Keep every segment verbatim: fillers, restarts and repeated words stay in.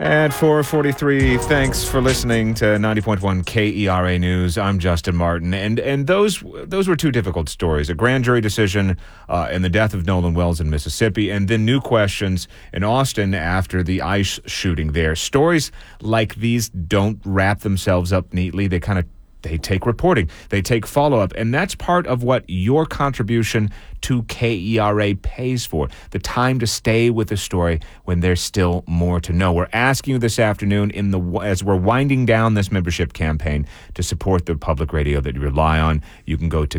At four forty-three, thanks for listening to ninety point one K E R A News. I'm Justin Martin, and and those those were two difficult stories: a grand jury decision uh, and the death of Nolan Wells in Mississippi, and then new questions in Austin after the ICE shooting there. Stories like these don't wrap themselves up neatly. They kind of They take reporting, they take follow-up, and that's part of what your contribution to K E R A pays for, the time to stay with the story when there's still more to know. We're asking you this afternoon, in the as we're winding down this membership campaign, to support the public radio that you rely on. You can go to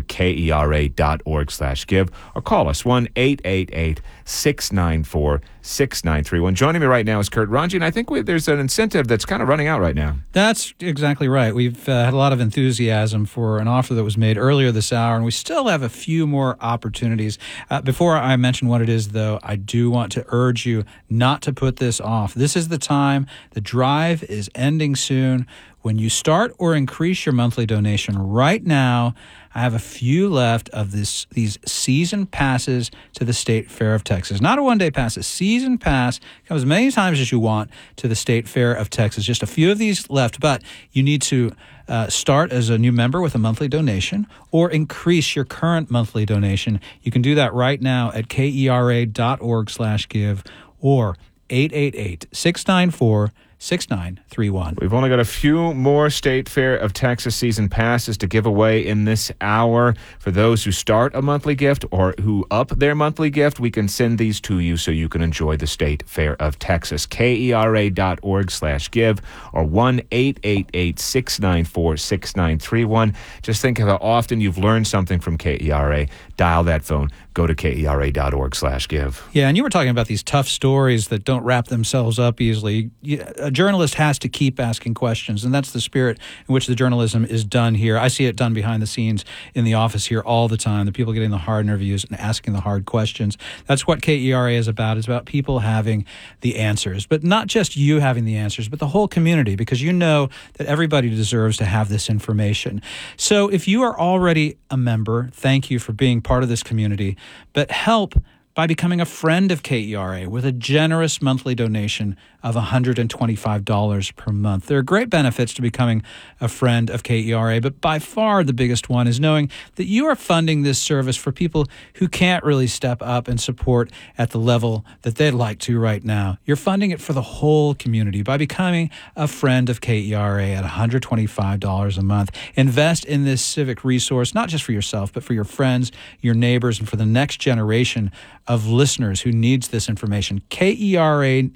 kera.org slash give or call us, one eight eight eight, six nine four, six nine three one. Joining me right now is Kurt Ranji, and I think we, there's an incentive that's kind of running out right now. That's exactly right. We've uh, had a lot of enthusiasm for an offer that was made earlier this hour, and we still have a few more opportunities. Uh, before I mention what it is, though, I do want to urge you not to put this off. This is the time. The drive is ending soon. When you start or increase your monthly donation right now, I have a few left of this these season passes to the State Fair of Texas. Not a one-day pass, a season pass. Come as many times as you want to the State Fair of Texas. Just a few of these left, but you need to uh, start as a new member with a monthly donation or increase your current monthly donation. You can do that right now at kera.org slash give or eight eight eight, six nine four, six nine three one. We've only got a few more State Fair of Texas season passes to give away in this hour. For those who start a monthly gift or who up their monthly gift, we can send these to you so you can enjoy the State Fair of Texas. kera.org slash give or one eight eight eight, six nine four, six nine three one. Just think of how often you've learned something from K E R A. Dial that phone. Go to kera.org slash give. Yeah, and you were talking about these tough stories that don't wrap themselves up easily. A journalist has to keep asking questions, and that's the spirit in which the journalism is done here. I see it done behind the scenes in the office here all the time, the people getting the hard interviews and asking the hard questions. That's what K E R A is about. It's about people having the answers, but not just you having the answers, but the whole community, because you know that everybody deserves to have this information. So if you are already a member, thank you for being part of this community, but help by becoming a friend of K E R A with a generous monthly donation of one hundred twenty-five dollars per month. There are great benefits to becoming a friend of K E R A, but by far the biggest one is knowing that you are funding this service for people who can't really step up and support at the level that they'd like to right now. You're funding it for the whole community by becoming a friend of K E R A at one hundred twenty-five dollars a month. Invest in this civic resource, not just for yourself, but for your friends, your neighbors, and for the next generation of listeners who needs this information. kera.org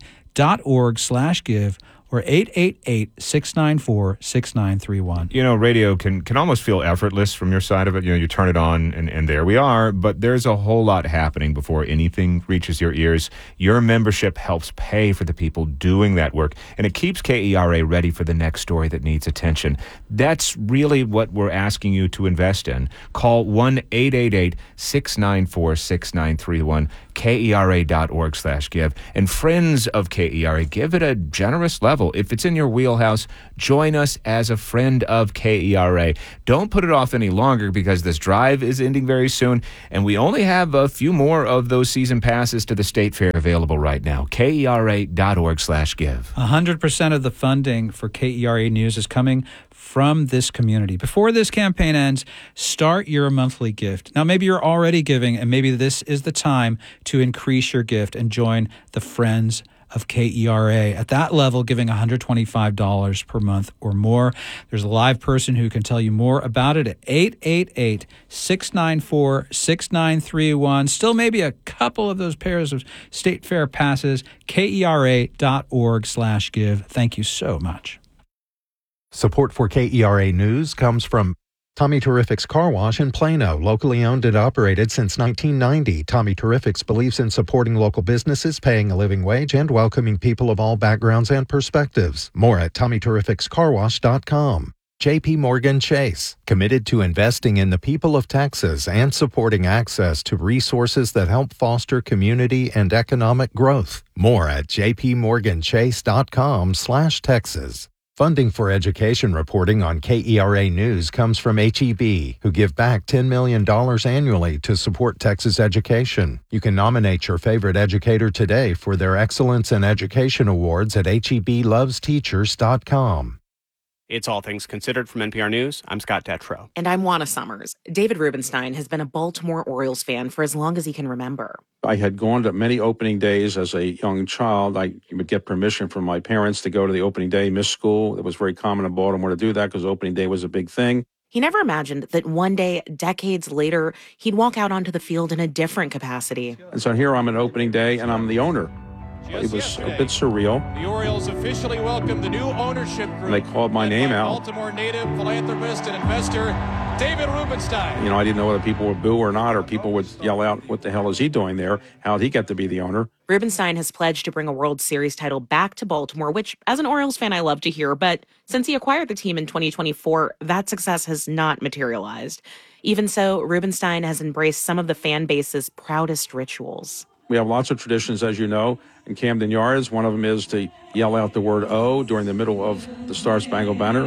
slash give or eight eight eight, six nine four, six nine three one. You know, radio can, can almost feel effortless from your side of it. You know, you turn it on and, and there we are, but there's a whole lot happening before anything reaches your ears. Your membership helps pay for the people doing that work, and it keeps K E R A ready for the next story that needs attention. That's really what we're asking you to invest in. Call one eight eight eight, six nine four, six nine three one, kera.org slash give. And friends of K E R A, give it a generous level. If it's in your wheelhouse, join us as a friend of K E R A. Don't put it off any longer, because this drive is ending very soon, and we only have a few more of those season passes to the State Fair available right now. kera.org slash give. one hundred percent of the funding for K E R A News is coming from this community. Before this campaign ends, start your monthly gift. Now, maybe you're already giving, and maybe this is the time to increase your gift and join the Friends of K E R A. At that level, giving one hundred twenty-five dollars per month or more. There's a live person who can tell you more about it at eight eight eight, six nine four, six nine three one. Still maybe a couple of those pairs of State Fair passes. kera.org slash give. Thank you so much. Support for K E R A News comes from Tommy Terrific's Car Wash in Plano, locally owned and operated since nineteen ninety. Tommy Terrific's believes in supporting local businesses, paying a living wage, and welcoming people of all backgrounds and perspectives. More at tommy terrifics car wash dot com. J P Morgan Chase, committed to investing in the people of Texas and supporting access to resources that help foster community and economic growth. More at jpmorganchase.com slash Texas. Funding for education reporting on K E R A News comes from H E B, who give back ten million dollars annually to support Texas education. You can nominate your favorite educator today for their Excellence in Education Awards at H E B loves teachers dot com. It's All Things Considered from N P R News. I'm Scott Detrow. And I'm Juana Summers. David Rubenstein has been a Baltimore Orioles fan for as long as he can remember. I had gone to many opening days as a young child. I would get permission from my parents to go to the opening day, miss school. It was very common in Baltimore to do that because opening day was a big thing. He never imagined that one day, decades later, he'd walk out onto the field in a different capacity. And so here I'm at opening day, and I'm the owner. It was a bit surreal. The Orioles officially welcomed the new ownership group. And they called my name out. Baltimore native, philanthropist, and investor David Rubenstein. You know, I didn't know whether people would boo or not, or people would yell out, "What the hell is he doing there? How'd he get to be the owner?" Rubenstein has pledged to bring a World Series title back to Baltimore, which, as an Orioles fan, I love to hear. But since he acquired the team in twenty twenty-four, that success has not materialized. Even so, Rubenstein has embraced some of the fan base's proudest rituals. We have lots of traditions, as you know, in Camden Yards. One of them is to yell out the word "O" during the middle of the Star-Spangled Banner.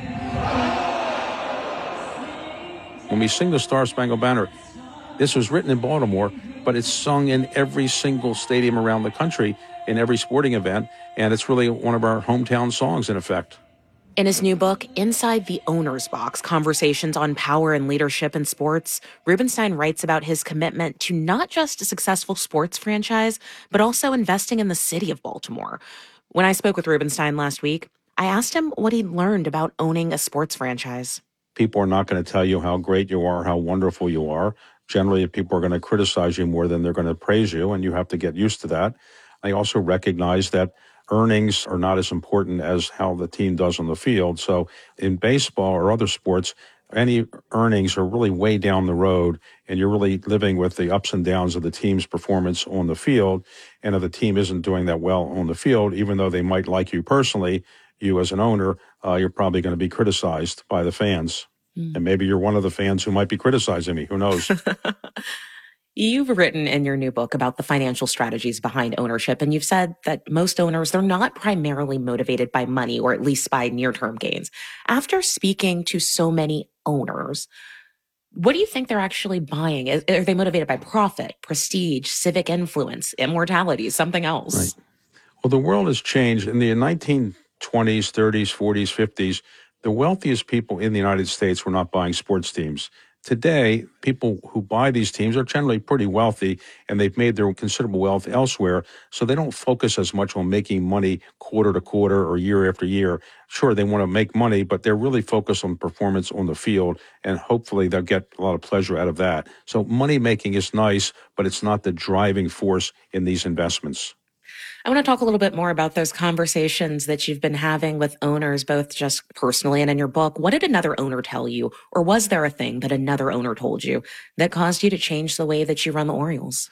When we sing the Star-Spangled Banner, this was written in Baltimore, but it's sung in every single stadium around the country, in every sporting event, and it's really one of our hometown songs, in effect. In his new book, Inside the Owner's Box, Conversations on Power and Leadership in Sports, Rubenstein writes about his commitment to not just a successful sports franchise, but also investing in the city of Baltimore. When I spoke with Rubenstein last week, I asked him what he'd learned about owning a sports franchise. People are not going to tell you how great you are, how wonderful you are. Generally, people are going to criticize you more than they're going to praise you, and you have to get used to that. I also recognize that earnings are not as important as how the team does on the field. So in baseball or other sports, any earnings are really way down the road, and you're really living with the ups and downs of the team's performance on the field. And if the team isn't doing that well on the field, even though they might like you personally, you as an owner, uh, you're probably going to be criticized by the fans. Mm. And maybe you're one of the fans who might be criticizing me. Who knows? You've written in your new book about the financial strategies behind ownership, and you've said that most owners, they're not primarily motivated by money, or at least by near-term gains. After speaking to so many owners, what do you think they're actually buying? Are they motivated by profit, prestige, civic influence, immortality, something else? Right. Well, the world has changed. In the nineteen twenties, thirties, forties, fifties, the wealthiest people in the United States were not buying sports teams. Today, people who buy these teams are generally pretty wealthy, and they've made their considerable wealth elsewhere, so they don't focus as much on making money quarter to quarter or year after year. Sure, they want to make money, but they're really focused on performance on the field, and hopefully they'll get a lot of pleasure out of that. So money making is nice, but it's not the driving force in these investments. I want to talk a little bit more about those conversations that you've been having with owners, both just personally and in your book. What did another owner tell you? Or was there a thing that another owner told you that caused you to change the way that you run the Orioles?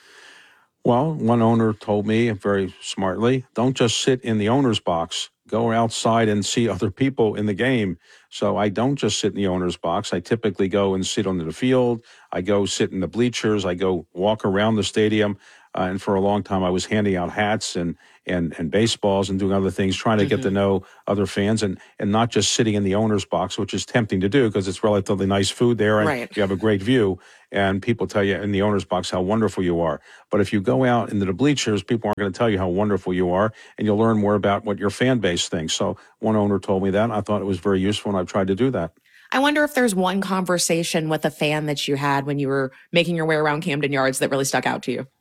Well, one owner told me very smartly, don't just sit in the owner's box. Go outside and see other people in the game. So I don't just sit in the owner's box. I typically go and sit on the field. I go sit in the bleachers. I go walk around the stadium. Uh, and for a long time, I was handing out hats and and and baseballs and doing other things, trying to mm-hmm. get to know other fans, and and not just sitting in the owner's box, which is tempting to do because it's relatively nice food there and right. you have a great view. And people tell you in the owner's box how wonderful you are. But if you go out into the bleachers, people aren't going to tell you how wonderful you are, and you'll learn more about what your fan base thinks. So one owner told me that. I thought it was very useful, and I've tried to do that. I wonder if there's one conversation with a fan that you had when you were making your way around Camden Yards that really stuck out to you.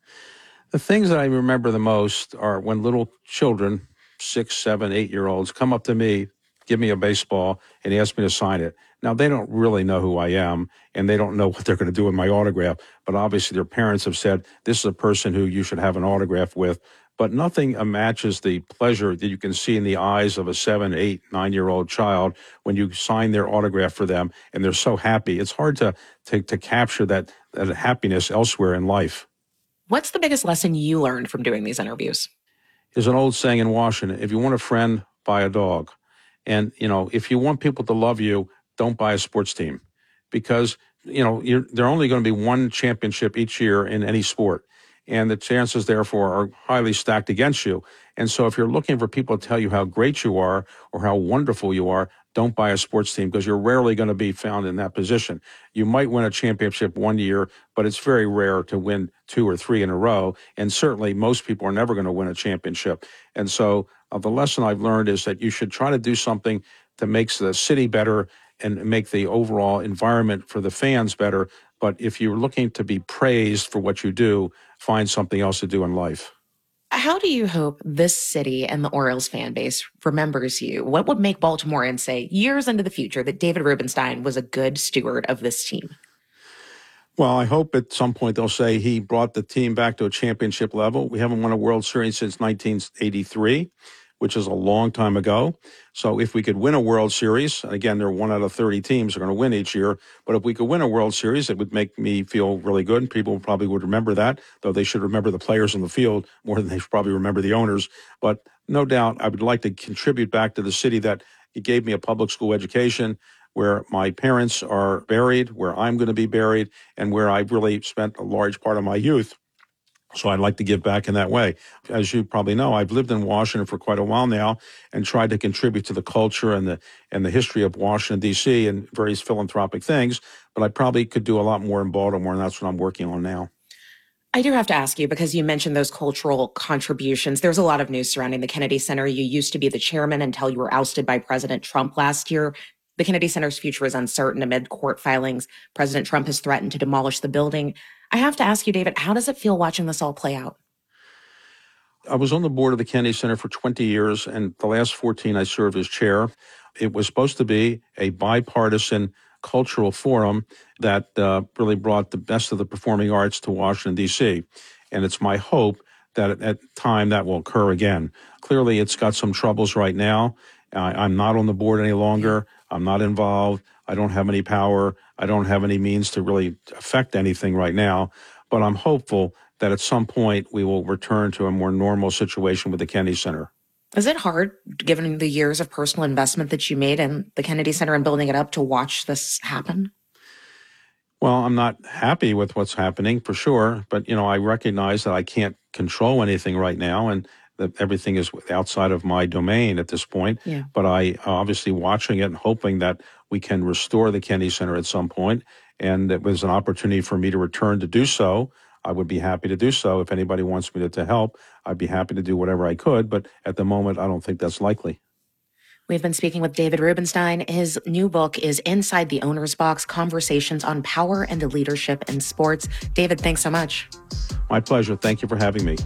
The things that I remember the most are when little children, six, seven, eight-year-olds, come up to me, give me a baseball, and ask me to sign it. Now, they don't really know who I am, and they don't know what they're going to do with my autograph, but obviously their parents have said, this is a person who you should have an autograph with. But nothing matches the pleasure that you can see in the eyes of a seven, eight, nine-year-old child when you sign their autograph for them, and they're so happy. It's hard to, to, to capture that, that happiness elsewhere in life. What's the biggest lesson you learned from doing these interviews? There's an old saying in Washington, if you want a friend, buy a dog. And, you know, if you want people to love you, don't buy a sports team. Because, you know, you're, they're only going to be one championship each year in any sport. and the chances, therefore, are highly stacked against you. And so if you're looking for people to tell you how great you are or how wonderful you are, don't buy a sports team, because you're rarely going to be found in that position. You might win a championship one year, but it's very rare to win two or three in a row. And certainly most people are never going to win a championship. And so uh, the lesson I've learned is that you should try to do something that makes the city better and make the overall environment for the fans better. But if you're looking to be praised for what you do, find something else to do in life. How do you hope this city and the Orioles fan base remembers you? What would make Baltimoreans say years into the future that David Rubenstein was a good steward of this team? Well, I hope at some point they'll say he brought the team back to a championship level. We haven't won a World Series since nineteen eighty-three, which is a long time ago. So if we could win a World Series, and again, there are one out of thirty teams are going to win each year, but if we could win a World Series, it would make me feel really good, and people probably would remember that, though they should remember the players on the field more than they should probably remember the owners. But no doubt, I would like to contribute back to the city that it gave me a public school education, where my parents are buried, where I'm going to be buried, and where I've really spent a large part of my youth. So I'd like to give back in that way. As you probably know, I've lived in Washington for quite a while now and tried to contribute to the culture and the and the history of Washington, D C and various philanthropic things. But I probably could do a lot more in Baltimore, and that's what I'm working on now. I do have to ask you, because you mentioned those cultural contributions. There's a lot of news surrounding the Kennedy Center. You used to be the chairman until you were ousted by President Trump last year. The Kennedy Center's future is uncertain amid court filings. President Trump has threatened to demolish the building. I have to ask you, David, how does it feel watching this all play out? I was on the board of the Kennedy Center for twenty years, and the last fourteen I served as chair. It was supposed to be a bipartisan cultural forum that uh, really brought the best of the performing arts to Washington, D C. And it's my hope that at time that will occur again. Clearly, it's got some troubles right now. Uh, I'm not on the board any longer. I'm not involved. I don't have any power. I don't have any means to really affect anything right now. But I'm hopeful that at some point we will return to a more normal situation with the Kennedy Center. Is it hard, given the years of personal investment that you made in the Kennedy Center and building it up, to watch this happen? Well, I'm not happy with what's happening, for sure. But, you know, I recognize that I can't control anything right now, and that everything is outside of my domain at this point. Yeah. But I obviously watching it and hoping that we can restore the Kennedy Center at some point. And it was an opportunity for me to return to do so. I would be happy to do so. If anybody wants me to, to help, I'd be happy to do whatever I could. But at the moment, I don't think that's likely. We've been speaking with David Rubenstein. His new book is Inside the Owner's Box, Conversations on Power and Leadership in Sports. David, thanks so much. My pleasure. Thank you for having me.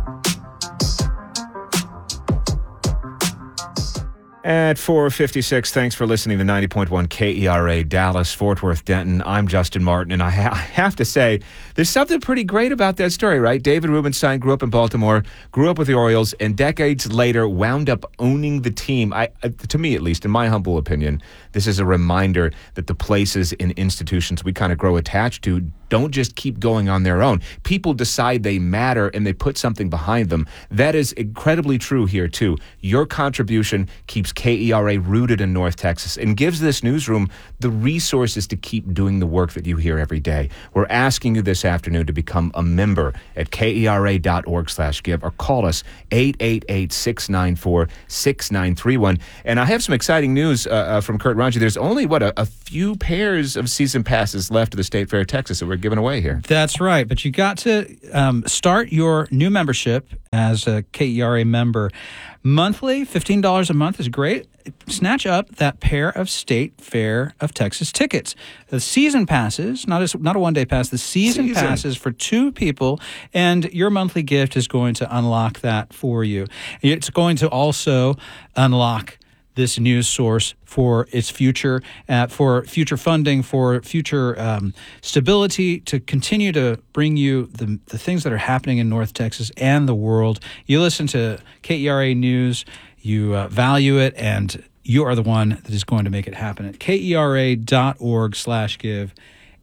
At four fifty-six, thanks for listening to ninety point one K E R A, Dallas, Fort Worth, Denton. I'm Justin Martin, and I, ha- I have to say, there's something pretty great about that story, right? David Rubenstein grew up in Baltimore, grew up with the Orioles, and decades later wound up owning the team. I, I, to me, at least, in my humble opinion, this is a reminder that the places and institutions we kind of grow attached to don't just keep going on their own. People decide they matter and they put something behind them. That is incredibly true here, too. Your contribution keeps K E R A rooted in North Texas and gives this newsroom the resources to keep doing the work that you hear every day. We're asking you this afternoon to become a member at K E R A dot org slash give or call us eight eight eight, six nine four, six nine three one. And I have some exciting news uh, uh, from Kurt Ranji. There's only, what, a, a few pairs of season passes left of the State Fair of Texas that we're giving away here. That's right. But you got to um, start your new membership as a K E R A member. Monthly, fifteen dollars a month is great. Snatch up that pair of State Fair of Texas tickets. The season passes, not a, not a one-day pass, the season, season passes for two people, and your monthly gift is going to unlock that for you. It's going to also unlock this news source for its future, uh, for future funding, for future um, stability, to continue to bring you the, the things that are happening in North Texas and the world. You listen to K E R A News, you uh, value it, and you are the one that is going to make it happen at K E R A dot org slash give,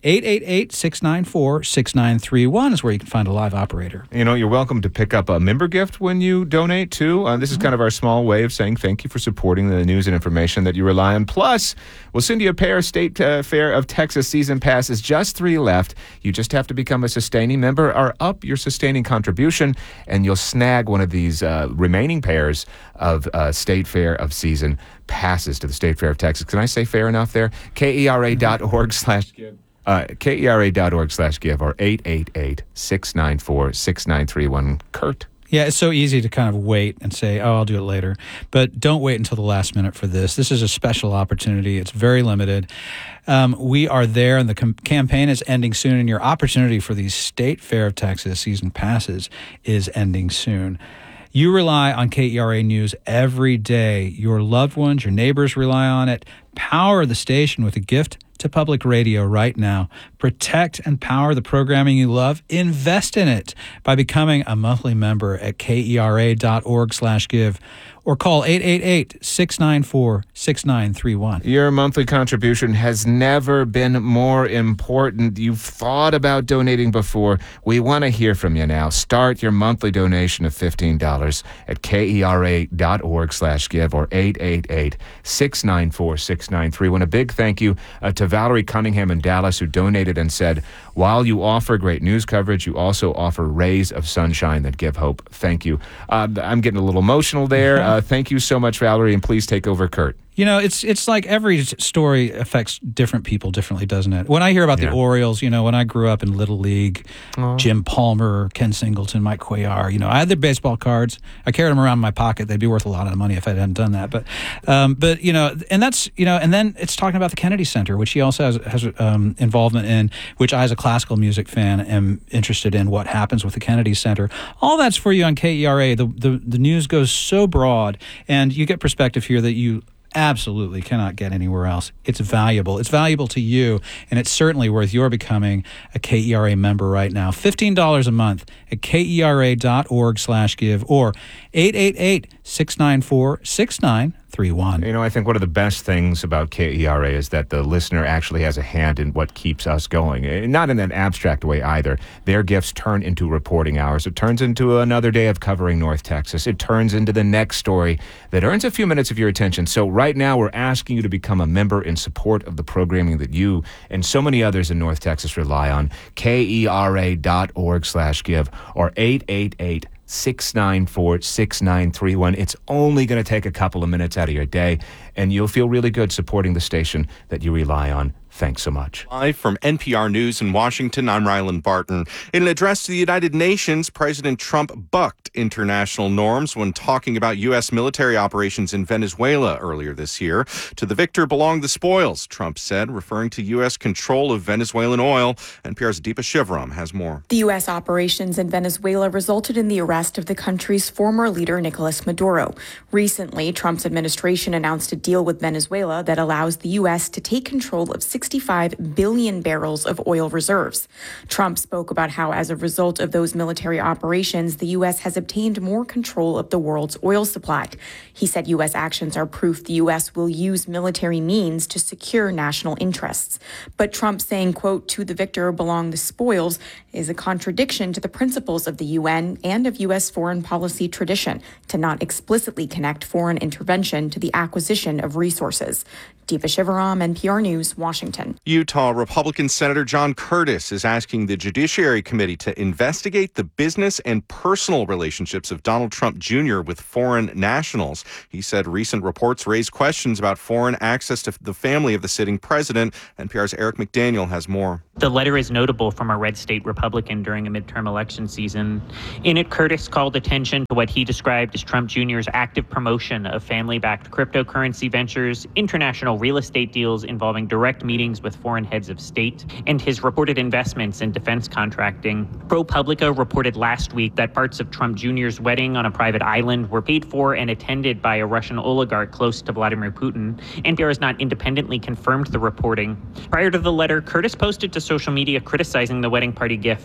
eight eight eight, six nine four, six nine three one is where you can find a live operator. You know, you're welcome to pick up a member gift when you donate, too. Uh, this is kind of our small way of saying thank you for supporting the news and information that you rely on. Plus, we'll send you a pair of State uh, Fair of Texas season passes, just three left. You just have to become a sustaining member or up your sustaining contribution, and you'll snag one of these uh, remaining pairs of uh, State Fair of season passes to the State Fair of Texas. Can I say fair enough there? K E R A dot org slash give. Uh, K E R A dot org slash give or eight eight eight, six nine four, six nine three one. Kurt. Yeah, it's so easy to kind of wait and say, oh, I'll do it later. But don't wait until the last minute for this. This is a special opportunity. It's very limited. Um, we are there, and the com- campaign is ending soon, and your opportunity for these State Fair of Texas season passes is ending soon. You rely on K E R A News every day. Your loved ones, your neighbors rely on it. Power the station with a gift to public radio right now. Protect and power the programming you love. Invest in it by becoming a monthly member at K E R A dot org slash give or call eight eight eight, six nine four, six nine three one. Your monthly contribution has never been more important. You've thought about donating before. We want to hear from you now. Start your monthly donation of fifteen dollars at K E R A dot org slash give or eight eight eight, six nine four, six nine three one. A big thank you uh, to Valerie Cunningham in Dallas, who donated and said, while you offer great news coverage, you also offer rays of sunshine that give hope. Thank you. Uh, I'm getting a little emotional there. Uh, thank you so much, Valerie, and please take over, Kurt. You know, it's it's like every story affects different people differently, doesn't it? When I hear about Yeah. the Orioles, you know, when I grew up in Little League, Aww. Jim Palmer, Ken Singleton, Mike Cuellar, you know, I had their baseball cards. I carried them around in my pocket. They'd be worth a lot of money if I hadn't done that. But, um, but you know, and that's, you know, and then it's talking about the Kennedy Center, which he also has, has um, involvement in, which I, as a classical music fan, am interested in what happens with the Kennedy Center. All that's for you on K E R A. The, the, the news goes so broad, and you get perspective here that you absolutely cannot get anywhere else. It's valuable. It's valuable to you, and it's certainly worth your becoming a K E R A member right now. fifteen dollars a month at K E R A dot org slash give or eight eight eight, six nine four, six nine three one. You know, I think one of the best things about K E R A is that the listener actually has a hand in what keeps us going. And not in an abstract way either. Their gifts turn into reporting hours. It turns into another day of covering North Texas. It turns into the next story that earns a few minutes of your attention. So right now, we're asking you to become a member in support of the programming that you and so many others in North Texas rely on. K E R A dot org slash give or eight eight eight, six nine four, six nine three one. It's only going to take a couple of minutes out of your day, and you'll feel really good supporting the station that you rely on. Thanks so much. Live from N P R News in Washington, I'm Ryland Barton. In an address to the United Nations, President Trump bucked international norms when talking about U S military operations in Venezuela earlier this year. To the victor belong the spoils, Trump said, referring to U S control of Venezuelan oil. N P R's Deepa Shivaram has more. The U S operations in Venezuela resulted in the arrest of the country's former leader, Nicolas Maduro. Recently, Trump's administration announced a deal with Venezuela that allows the U S to take control of sixty-five billion barrels of oil reserves. Trump spoke about how, as a result of those military operations, the U S has obtained more control of the world's oil supply. He said U S actions are proof the U S will use military means to secure national interests. But Trump saying, quote, to the victor belong the spoils, is a contradiction to the principles of the U N and of U S foreign policy tradition to not explicitly connect foreign intervention to the acquisition of resources. Deepa Shivaram, N P R News, Washington. Utah Republican Senator John Curtis is asking the Judiciary Committee to investigate the business and personal relationships of Donald Trump Junior with foreign nationals. He said recent reports raise questions about foreign access to the family of the sitting president. N P R's Eric McDaniel has more. The letter is notable from a red state Republican during a midterm election season. In it, Curtis called attention to what he described as Trump Junior's active promotion of family-backed cryptocurrency ventures, international real estate deals involving direct meetings with foreign heads of state, and his reported investments in defense contracting. ProPublica reported last week that parts of Trump Junior's wedding on a private island were paid for and attended by a Russian oligarch close to Vladimir Putin. N P R has not independently confirmed the reporting. Prior to the letter, Curtis posted to social media criticizing the wedding party gift.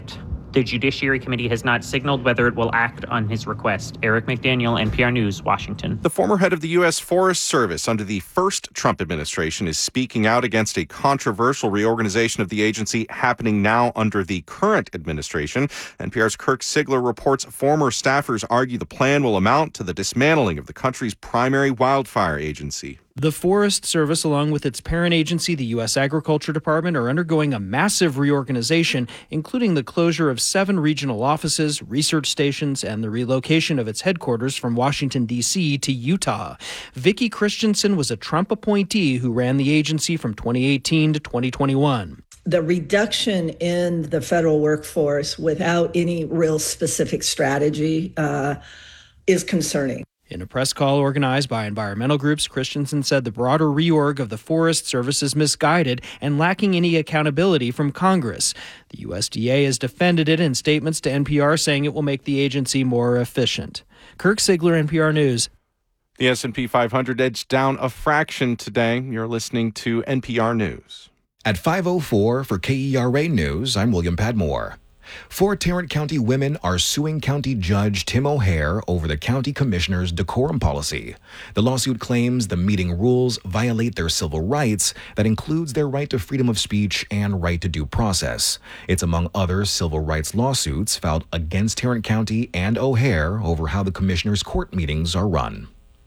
The Judiciary Committee has not signaled whether it will act on his request. Eric McDaniel, N P R News, Washington. The former head of the U S Forest Service under the first Trump administration is speaking out against a controversial reorganization of the agency happening now under the current administration. N P R's Kirk Sigler reports former staffers argue the plan will amount to the dismantling of the country's primary wildfire agency. The Forest Service, along with its parent agency, the U S Agriculture Department, are undergoing a massive reorganization, including the closure of seven regional offices, research stations, and the relocation of its headquarters from Washington, D C to Utah. Vicki Christensen was a Trump appointee who ran the agency from twenty eighteen to twenty twenty-one. The reduction in the federal workforce without any real specific strategy uh, is concerning. In a press call organized by environmental groups, Christensen said the broader reorg of the Forest Service is misguided and lacking any accountability from Congress. The U S D A has defended it in statements to N P R, saying it will make the agency more efficient. Kirk Sigler, N P R News. The S and P five hundred edged down a fraction today. You're listening to N P R News. At five oh four for K E R A News, I'm William Padmore. Four Tarrant County women are suing County Judge Tim O'Hare over the county commissioner's decorum policy. The lawsuit claims the meeting rules violate their civil rights, that includes their right to freedom of speech and right to due process. It's among other civil rights lawsuits filed against Tarrant County and O'Hare over how the commissioner's court meetings are run.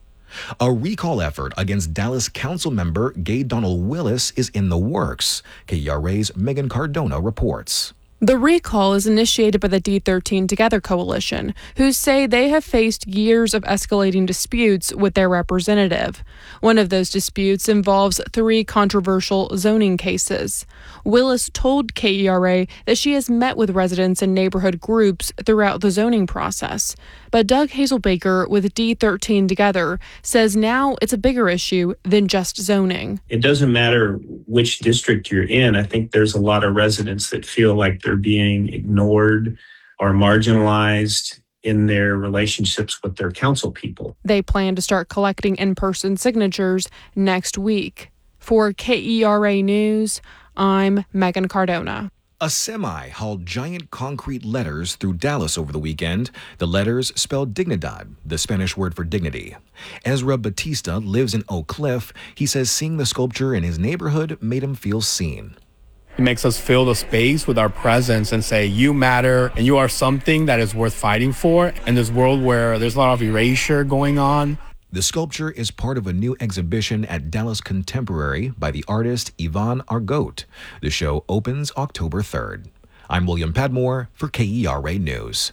A recall effort against Dallas council member Gay Donald Willis is in the works. K E R A's Megan Cardona reports. The recall is initiated by the D thirteen Together coalition, who say they have faced years of escalating disputes with their representative. One of those disputes involves three controversial zoning cases. Willis told K E R A that she has met with residents and neighborhood groups throughout the zoning process. But Doug Hazelbaker with D thirteen Together says now it's a bigger issue than just zoning. It doesn't matter which district you're in. I think there's a lot of residents that feel like they're being ignored or marginalized in their relationships with their council people. They plan to start collecting in-person signatures next week. For K E R A News, I'm Megan Cardona. A semi hauled giant concrete letters through Dallas over the weekend. The letters spell Dignidad, the Spanish word for dignity. Ezra Batista lives in Oak Cliff. He says seeing the sculpture in his neighborhood made him feel seen. It makes us fill the space with our presence and say, you matter and you are something that is worth fighting for in this world where there's a lot of erasure going on. The sculpture is part of a new exhibition at Dallas Contemporary by the artist Yvonne Argote. The show opens October third. I'm William Padmore for K E R A News.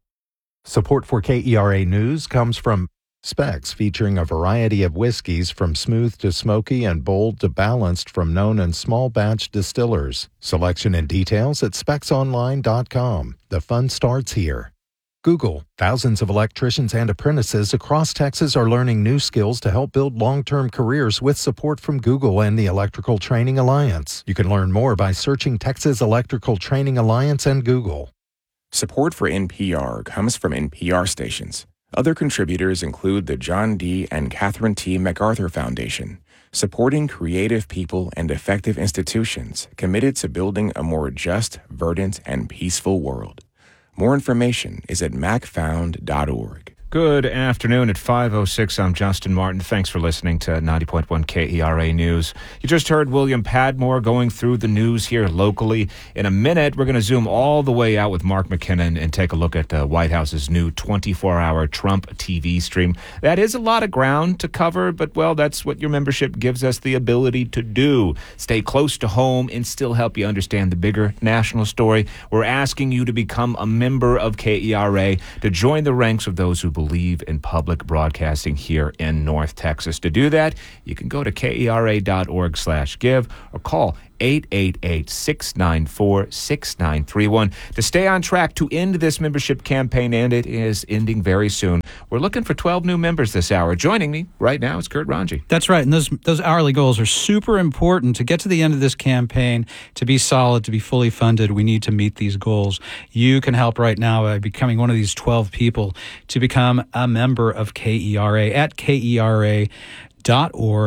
Support for K E R A News comes from Specs, featuring a variety of whiskeys from smooth to smoky and bold to balanced from known and small batch distillers. Selection and details at specs online dot com. The fun starts here. Google. Thousands of electricians and apprentices across Texas are learning new skills to help build long-term careers with support from Google and the Electrical Training Alliance. You can learn more by searching Texas Electrical Training Alliance and Google. Support for N P R comes from N P R stations. Other contributors include the John D. and Catherine T. MacArthur Foundation, supporting creative people and effective institutions committed to building a more just, verdant, and peaceful world. More information is at mac found dot org. Good afternoon at five oh six. I'm Justin Martin. Thanks for listening to ninety point one K E R A News. You just heard William Padmore going through the news here locally. In a minute, we're going to zoom all the way out with Mark McKinnon and take a look at the White House's new twenty-four hour Trump T V stream. That is a lot of ground to cover, but, well, that's what your membership gives us the ability to do. Stay close to home and still help you understand the bigger national story. We're asking you to become a member of K E R A, to join the ranks of those who believe in public broadcasting here in North Texas. To do that, you can go to K E R A dot org slash give or call eight eight eight, six nine four, six nine three one to stay on track to end this membership campaign, and it is ending very soon. We're looking for twelve new members this hour. Joining me right now is Kurt Ranji. That's right, and those those hourly goals are super important. To get to the end of this campaign, to be solid, to be fully funded, we need to meet these goals. You can help right now by becoming one of these twelve people to become a member of K E R A at K E R A dot org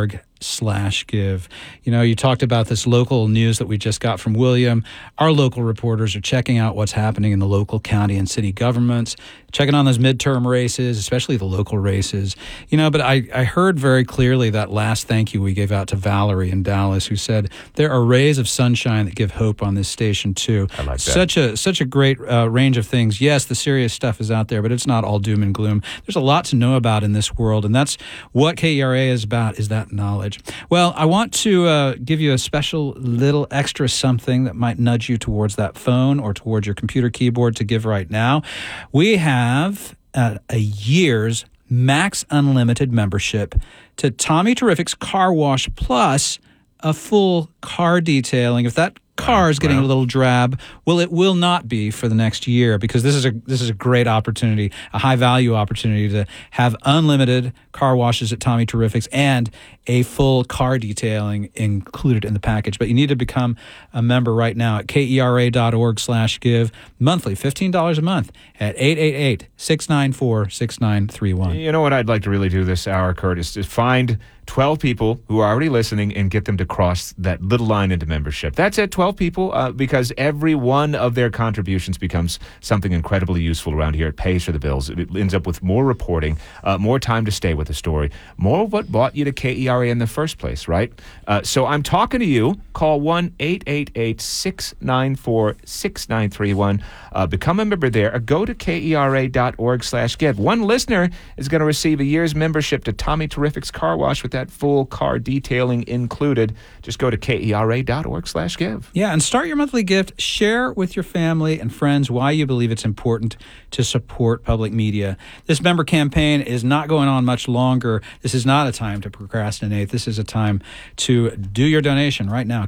slash give. You know, you talked about this local news that we just got from William. Our local reporters are checking out what's happening in the local county and city governments, checking on those midterm races, especially the local races. You know, but I, I heard very clearly that last thank you we gave out to Valerie in Dallas, who said there are rays of sunshine that give hope on this station too. I like that. Such a such a great uh, range of things. Yes, the serious stuff is out there, but it's not all doom and gloom. There's a lot to know about in this world, and that's what K E R A is about, is that knowledge. Well, I want to uh, give you a special little extra something that might nudge you towards that phone or towards your computer keyboard to give right now. We have uh, a year's max unlimited membership to Tommy Terrific's Car Wash, plus a full car detailing. If that car is getting a little drab, well, it will not be for the next year, because this is a this is a great opportunity, a high value opportunity to have unlimited car washes at Tommy Terrific's and a full car detailing included in the package. But you need to become a member right now at kera.org slash give, monthly, fifteen dollars a month at eight eight eight, six nine four, six nine three one. You know what I'd like to really do this hour, Kurt, is to find twelve people who are already listening and get them to cross that little line into membership. That's it, twelve people, uh, because every one of their contributions becomes something incredibly useful around here. It pays for the bills. It ends up with more reporting, uh, more time to stay with the story, more of what brought you to K E R A in the first place, right? Uh, so I'm talking to you. Call one eight eight eight, six nine four, six nine three one. Uh, become a member there, or go to kera.org slash give. One listener is going to receive a year's membership to Tommy Terrific's Car Wash with that full car detailing included. Just go to kera.org slash give. Yeah, and start your monthly gift. Share with your family and friends why you believe it's important to support public media. This member campaign is not going on much longer. This is not a time to procrastinate. This is a time to do your donation right now.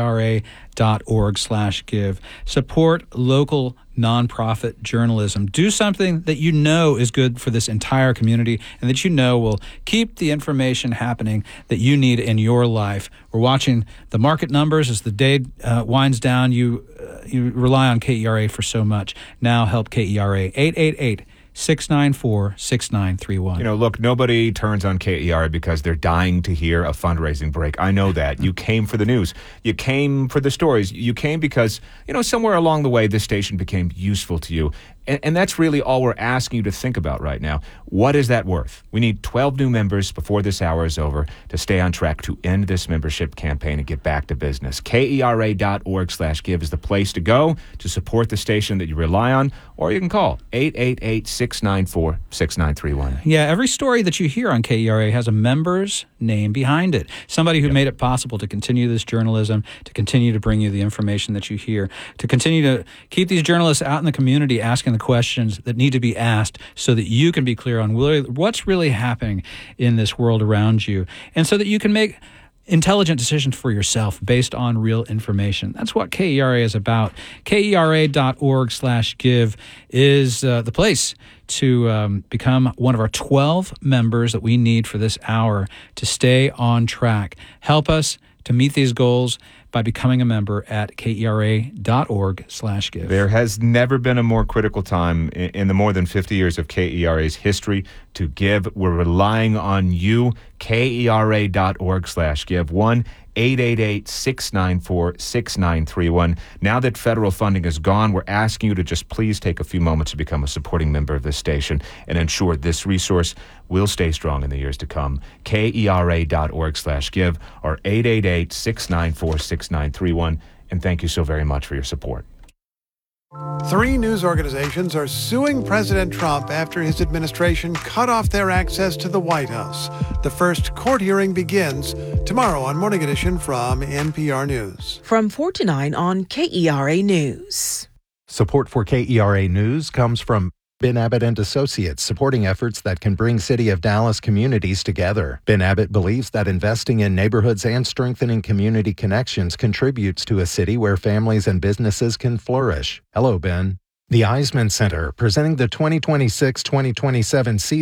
kera.org slash give. Support local nonprofit journalism. Do something that you know is good for this entire community and that you know will keep the information happening that you need in your life. We're watching the market numbers as the day uh, winds down. You uh, you rely on K E R A for so much. Now help K E R A. eight eight eight, six nine four, six nine three one. You know, look, nobody turns on K E R A because they're dying to hear a fundraising break. I know that. You came for the news. You came for the stories. You came because, you know, somewhere along the way, this station became useful to you. And, and that's really all we're asking you to think about right now. What is that worth? We need twelve new members before this hour is over to stay on track to end this membership campaign and get back to business. kera.org slash give is the place to go to support the station that you rely on, or you can call eight eight eight, six nine four, six nine three one. Yeah, every story that you hear on K E R A has a member's name behind it. Somebody who yep. made it possible to continue this journalism, to continue to bring you the information that you hear, to continue to keep these journalists out in the community asking the questions that need to be asked so that you can be clear on what's really happening in this world around you, and so that you can make intelligent decisions for yourself based on real information. That's what K E R A is about. kera.org slash give is uh, the place to um, become one of our twelve members that we need for this hour to stay on track. Help us to meet these goals by becoming a member at kera.org slash give. There has never been a more critical time in, in the more than fifty years of K E R A's history to give. We're relying on you. kera.org slash give. one eight eight eight, six nine four, six nine three one. Now that federal funding is gone, we're asking you to just please take a few moments to become a supporting member of this station and ensure this resource will stay strong in the years to come. kera.org slash give or eight eight eight, six nine four, six nine three one. And thank you so very much for your support. Three news organizations are suing President Trump after his administration cut off their access to the White House. The first court hearing begins tomorrow on Morning Edition from N P R News. From four to nine on K E R A News. Support for K E R A News comes from Ben Abbott and Associates, supporting efforts that can bring City of Dallas communities together. Ben Abbott believes that investing in neighborhoods and strengthening community connections contributes to a city where families and businesses can flourish. Hello, Ben. The Eisman Center, presenting the twenty twenty-six twenty twenty-seven season.